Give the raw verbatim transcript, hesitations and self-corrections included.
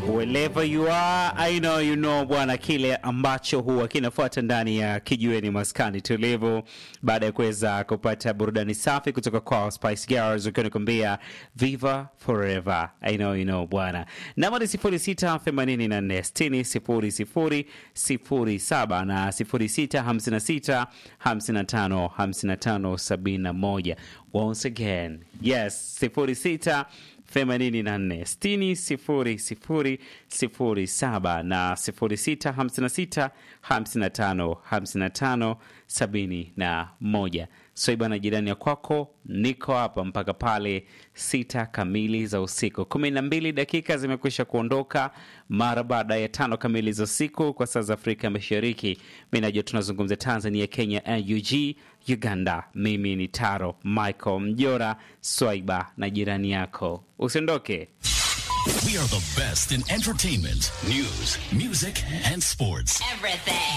Wherever you are, I know you know bwana, kile ambacho huwa kinafuata ndani ya kijiweni maskani tulivu, baada ya kuweza kupata burudani safi kutoka kwa Spice Girls ukinikwambia Viva Forever. I know you know bwana. Namba ni sifuri sita themanini na nne sitini sifuri sifuri sifuri saba na sifuri sita hamsini na sita hamsini na tano hamsini na tano sabini na moja. Once again, yes, sifuri sita themanini na nne sitini sifuri sifuri sifuri saba na sifuri sita hamsini na sita hamsini na tano hamsini na tano sabini na moja. So ibana, jirani ya kwako, niko hapa mpaka pale sita kamili za usiku. Kumi na mbili dakika zimekwisha kuondoka mara baada ya tano kamili za usiku kwa saa za Afrika Mashariki. Mimi najua tunazungumza Tanzania, Kenya, U G, Uganda. Mimi ni Taro Michael Mjora Swaiba na jirani yako. Usiondoke. We are the best in entertainment, news, music, and sports. Everything.